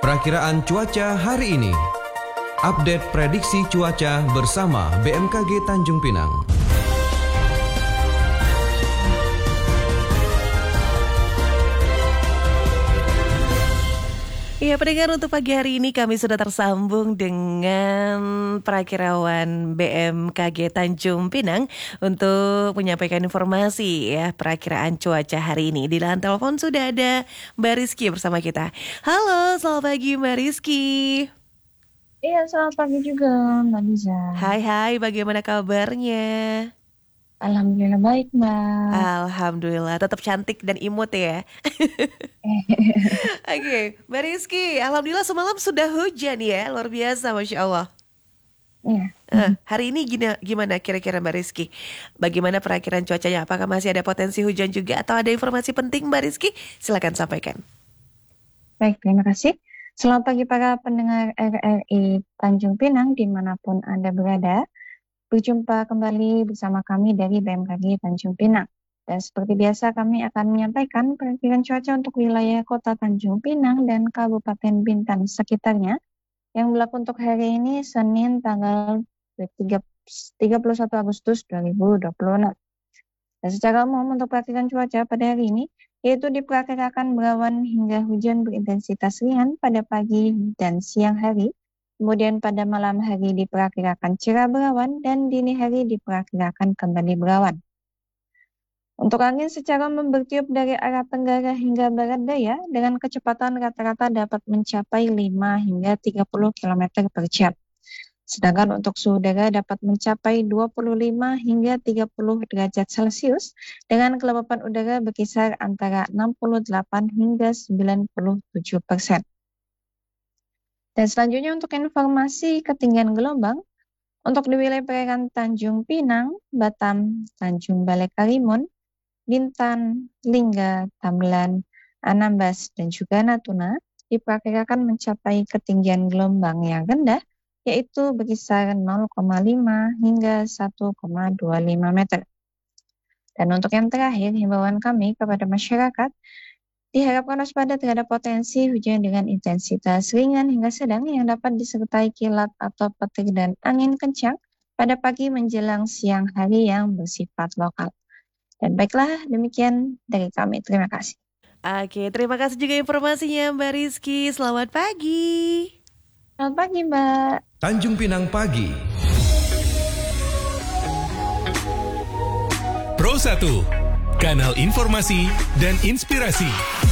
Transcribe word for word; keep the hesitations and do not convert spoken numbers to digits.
Perakiraan cuaca hari ini. Update prediksi cuaca bersama B M K G Tanjung Pinang. Ya, pendengar, untuk pagi hari ini kami sudah tersambung dengan perakirawan B M K G Tanjung Pinang untuk menyampaikan informasi ya perakiraan cuaca hari ini. Di line telepon sudah ada Mbak Rizky bersama kita. Halo, selamat pagi Mbak Rizky. Iya, selamat pagi juga Mbak Liza. Hai hai, bagaimana kabarnya? Alhamdulillah baik, Mbak. Alhamdulillah, tetap cantik dan imut ya. Oke, okay, Mbak Rizky, alhamdulillah semalam sudah hujan ya, luar biasa, Masya Allah. Iya. Uh, hari ini gina, gimana kira-kira Mbak Rizky? Bagaimana perakiraan cuacanya? Apakah masih ada potensi hujan juga atau ada informasi penting Mbak Rizky? Silakan sampaikan. Baik, terima kasih. Selamat pagi para pendengar R R I Tanjung Pinang dimanapun Anda berada. Berjumpa kembali bersama kami dari B M K G Tanjung Pinang. Dan seperti biasa kami akan menyampaikan perakiraan cuaca untuk wilayah Kota Tanjung Pinang dan Kabupaten Bintan sekitarnya yang berlaku untuk hari ini Senin tanggal tiga puluh satu Agustus dua ribu dua puluh enam. Dan secara umum untuk perakiraan cuaca pada hari ini yaitu diperkirakan berawan hingga hujan berintensitas ringan pada pagi dan siang hari. Kemudian pada malam hari diperkirakan cerah berawan dan dini hari diperkirakan kembali berawan. Untuk angin secara umum bertiup dari arah tenggara hingga barat daya dengan kecepatan rata-rata dapat mencapai lima hingga tiga puluh kilometer per jam. Sedangkan untuk suhu udara dapat mencapai dua puluh lima hingga tiga puluh derajat Celcius dengan kelembapan udara berkisar antara enam puluh delapan hingga sembilan puluh tujuh persen. Dan selanjutnya untuk informasi ketinggian gelombang, untuk di wilayah perairan Tanjung Pinang, Batam, Tanjung Balai Karimun, Bintan, Lingga, Tambelan, Anambas, dan juga Natuna diperkirakan mencapai ketinggian gelombang yang rendah, yaitu berkisar nol koma lima hingga satu koma dua lima meter. Dan untuk yang terakhir, himbauan kami kepada masyarakat, diharapkan waspada terhadap potensi hujan dengan intensitas ringan hingga sedang yang dapat disertai kilat atau petir dan angin kencang pada pagi menjelang siang hari yang bersifat lokal. Dan baiklah, demikian dari kami. Terima kasih. Oke, terima kasih juga informasinya Mbak Rizky. Selamat pagi. Selamat pagi, Mbak. Tanjung Pinang Pagi. Pro satu, kanal informasi dan inspirasi.